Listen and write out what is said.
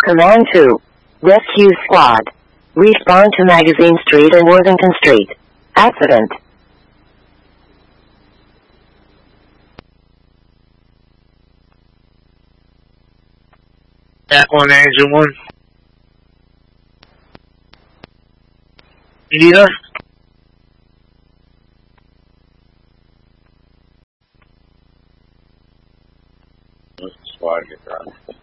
Command 2. Rescue Squad. Respond to Magazine Street and Worthington Street. Accident. Back on Angel 1. You need us? Squad get around.